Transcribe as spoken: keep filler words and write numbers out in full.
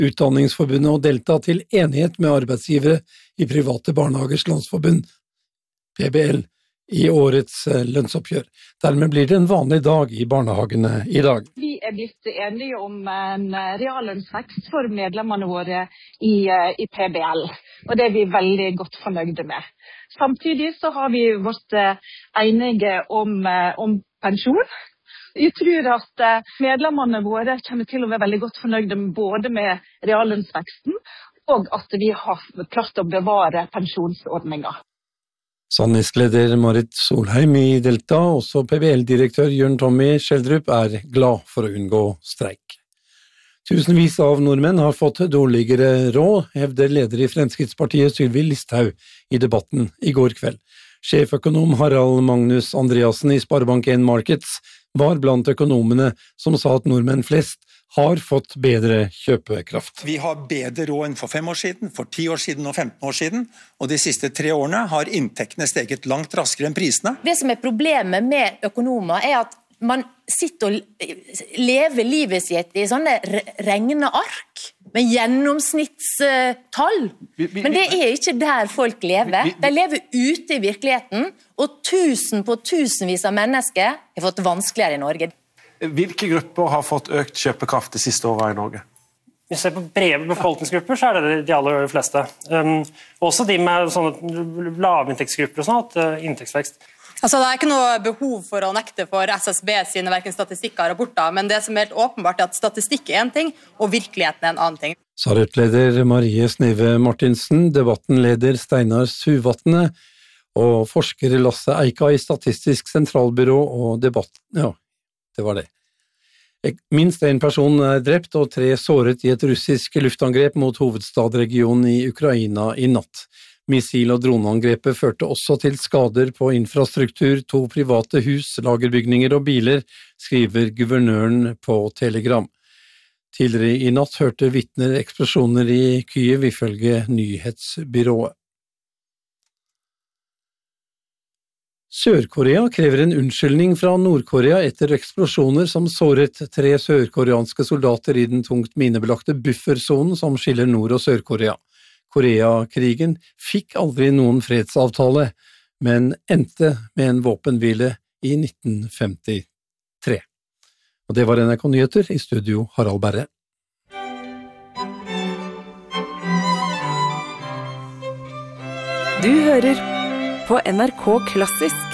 Utdanningsforbundet og Delta til enighet med arbeidsgivere i Private Barnehagers Landsforbund, P B L, i årets lønnsoppgjør. Dermed blir det en vanlig dag i barnehagene i dag. Vi er blitt enige om en reallønnsvekst for medlemmene våre i, i P B L, og det er vi veldig godt fornøyde med. Samtidig så har vi vært enige om, om pensjon. Jeg tror at medlemmene våre kommer til å være veldig godt fornøyde både med reallønnsveksten og at vi har klart å bevare pensjonsordninger. Sanneskleder Marit Solheim i Delta, også P B L-direktør Jørn Tommy Schjelderup, er glad for å unngå streik. Tusenvis av nordmenn har fått dårligere råd, hevder leder i Fremskrittspartiet Sylvi Listhaug i debatten i går kveld. Sjeføkonom Harald Magnus Andreassen i Sparebank en Markets var blant økonomene som sa at nordmenn flest har fått bedre kjøpekraft. Vi har bedre råd enn for fem år siden, for ti år siden og femten år siden, og de siste tre årene har inntektene steget langt raskere enn prisene. Det som er problemet med økonomer er at man sitter og lever livet sitt i sånne regneark med gjennomsnittstall. Men det er ikke der folk lever. De lever ute i virkeligheten, og tusen på tusenvis av mennesker har fått vanskeligere i Norge. Hvilke grupper har fått økt kjøpekraft de siste årene i Norge? Hvis vi ser på brede befolkningsgrupper, så er det de aller fleste. Um, også de med sånne lavinntektsgrupper og sånn, at uh, inntektsvekst. Altså, det er ikke noe behov for å nekte for S S B sine hverken statistikker og rapporter, men det som er helt åpenbart er at statistikk er en ting, og virkeligheten er en annen ting. Sa Rødt-leder Marie Sneve Martinsen, debattenleder Steinar Suvatne og forsker Lasse Eika i Statistisk sentralbyrå og debatt... Ja. Det var det. Minst en person er drept og tre såret i et russisk luftangrep mot hovedstadregionen i Ukraina i natt. Missil- og droneangrepet førte også til skader på infrastruktur, to private hus, lagerbygninger og biler, skriver guvernøren på Telegram. Tidligere i natt hørte vitner eksplosjoner i Kyiv ifølge nyhetsbyrået. Sør-Korea krever en unnskyldning fra Nord-Korea etter eksplosjoner som såret tre sørkoreanske soldater i den tungt minebelagte buffersonen som skiller Nord- og Sør-Korea. Koreakrigen fikk aldri noen fredsavtale, men endte med en våpenhvile i nitten femtitre. Og det var N R K Nyheter, i studio Harald Berre. Du hører på N R K Klassisk.